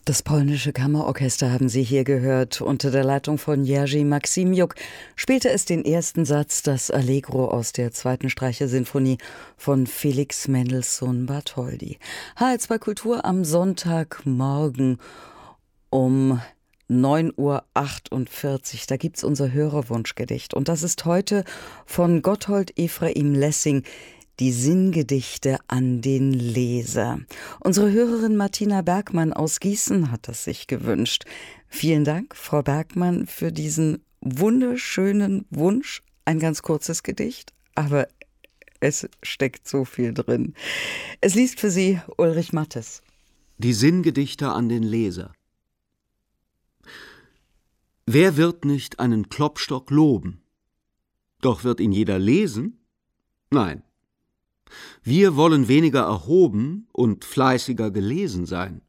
Das polnische Kammerorchester haben Sie hier gehört. Unter der Leitung von Jerzy Maksimiuk spielte es den ersten Satz, das Allegro aus der zweiten Streichersinfonie von Felix Mendelssohn Bartholdy. HR2 Kultur am Sonntagmorgen um 9:48 Uhr. Da gibt's unser Hörerwunschgedicht. Und das ist heute von Gotthold Ephraim Lessing, die Sinngedichte an den Leser. Unsere Hörerin Martina Bergmann aus Gießen hat es sich gewünscht. Vielen Dank, Frau Bergmann, für diesen wunderschönen Wunsch. Ein ganz kurzes Gedicht, aber es steckt so viel drin. Es liest für Sie Ulrich Mattes. Die Sinngedichte an den Leser. Wer wird nicht einen Klopstock loben? Doch wird ihn jeder lesen? Nein. Wir wollen weniger erhoben und fleißiger gelesen sein.